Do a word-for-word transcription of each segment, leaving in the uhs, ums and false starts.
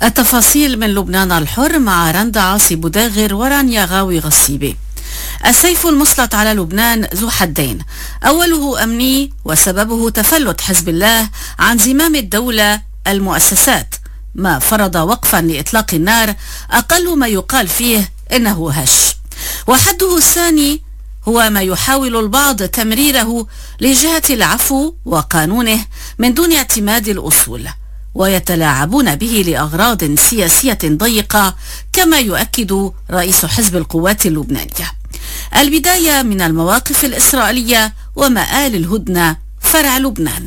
التفاصيل من لبنان الحر مع رندا عاصي بوداغر ورانيا غاوي غصيبي. السيف المسلط على لبنان ذو حدين، أوله أمني وسببه تفلت حزب الله عن زمام الدولة المؤسسات، ما فرض وقفا لإطلاق النار أقل ما يقال فيه إنه هش. وحده الثاني هو ما يحاول البعض تمريره لجهة العفو وقانونه من دون اعتماد الأصول، ويتلاعبون به لأغراض سياسية ضيقة، كما يؤكد رئيس حزب القوات اللبنانية. البداية من المواقف الإسرائيلية ومآل الهدنة فرع لبنان.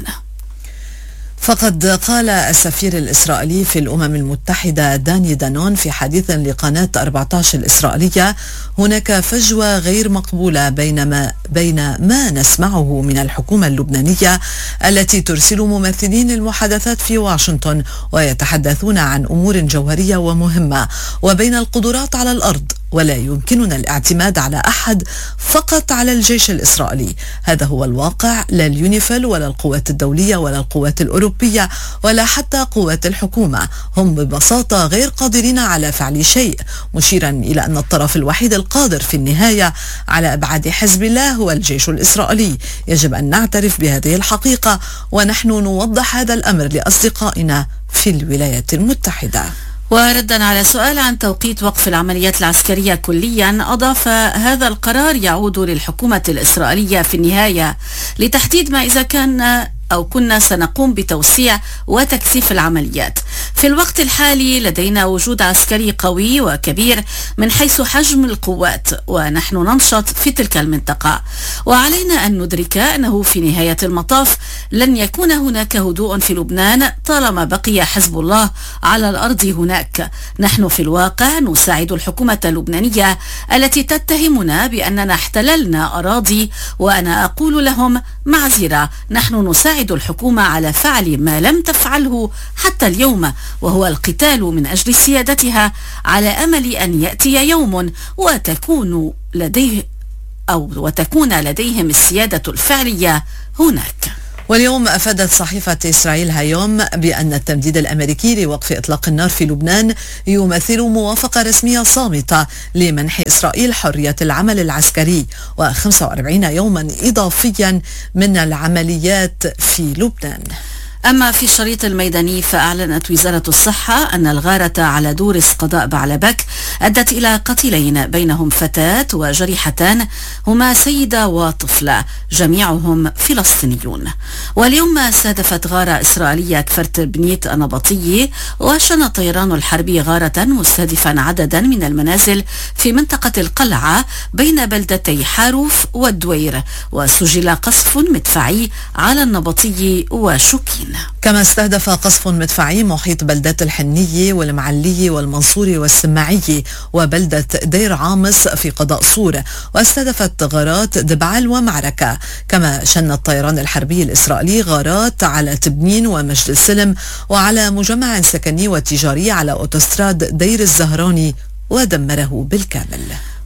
فقد قال السفير الإسرائيلي في الأمم المتحدة داني دانون في حديث لقناة أربعة عشر الإسرائيلية: هناك فجوة غير مقبولة بين ما, بين ما نسمعه من الحكومة اللبنانية التي ترسل ممثلين المحادثات في واشنطن ويتحدثون عن أمور جوهرية ومهمة، وبين القدرات على الأرض، ولا يمكننا الاعتماد على أحد، فقط على الجيش الإسرائيلي. هذا هو الواقع، لا اليونيفيل ولا القوات الدولية ولا القوات الأوروبية ولا حتى قوات الحكومة، هم ببساطة غير قادرين على فعل شيء، مشيرا إلى أن الطرف الوحيد القادر في النهاية على إبعاد حزب الله هو الجيش الإسرائيلي. يجب أن نعترف بهذه الحقيقة، ونحن نوضح هذا الأمر لأصدقائنا في الولايات المتحدة. وردا على سؤال عن توقيت وقف العمليات العسكرية كليا، أضاف: هذا القرار يعود للحكومة الإسرائيلية في النهاية لتحديد ما إذا كان أو كنا سنقوم بتوسيع وتكثيف العمليات. في الوقت الحالي لدينا وجود عسكري قوي وكبير من حيث حجم القوات، ونحن ننشط في تلك المنطقة، وعلينا أن ندرك أنه في نهاية المطاف لن يكون هناك هدوء في لبنان طالما بقي حزب الله على الأرض هناك. نحن في الواقع نساعد الحكومة اللبنانية التي تتهمنا بأننا احتللنا أراضي، وأنا أقول لهم معذرة، نحن نساعد الحكومة على فعل ما لم تفعله حتى اليوم، وهو القتال من أجل سيادتها، على أمل أن يأتي يوم وتكون لديه أو وتكون لديهم السيادة الفعلية هناك. واليوم أفادت صحيفة إسرائيل هايوم بأن التمديد الأمريكي لوقف إطلاق النار في لبنان يمثل موافقة رسمية صامتة لمنح إسرائيل حرية العمل العسكري وخمسة وأربعين يوما إضافيا من العمليات في لبنان. أما في الشريط الميداني فأعلنت وزارة الصحة أن الغارة على دورس قضاء بعلبك أدت إلى قتيلين، بينهم فتاة وجريحتان هما سيدة وطفلة، جميعهم فلسطينيون. واليوم استهدفت غارة إسرائيلية كفرت بنيت النبطية، وشن الطيران الحربي غارة مستهدفا عددا من المنازل في منطقة القلعة بين بلدتي حاروف والدوير، وسجل قصف مدفعي على النبطية وشوكين. كما استهدف قصف مدفعي محيط بلدات الحنية والمعلية والمنصورة والسماعية وبلدة دير عامص في قضاء صور، واستهدفت غارات دبعال ومعركة. كما شن الطيران الحربي الإسرائيلي غارات على تبنين ومجد السلم وعلى مجمع سكني وتجاري على أوتوستراد دير الزهراني ودمره بالكامل.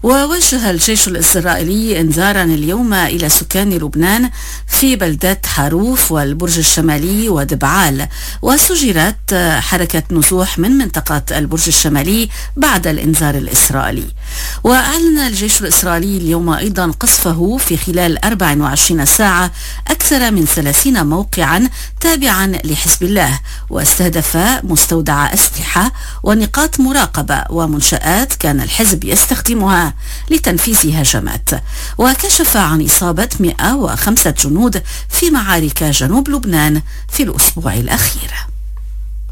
ووجه الجيش الإسرائيلي إنذارا اليوم إلى سكان لبنان في بلدات حاروف والبرج الشمالي ودبعال، وسجلت حركة نزوح من منطقة البرج الشمالي بعد الإنذار الإسرائيلي. وأعلن الجيش الإسرائيلي اليوم أيضا قصفه في خلال أربع وعشرين ساعة أكثر من ثلاثين موقعا تابعا لحزب الله، واستهدف مستودع أسلحة ونقاط مراقبة ومنشآت كان الحزب يستخدمها لتنفيذ هجمات. وكشف عن إصابة مئة وخمسة جنود في معارك جنوب لبنان في الأسبوع الأخير.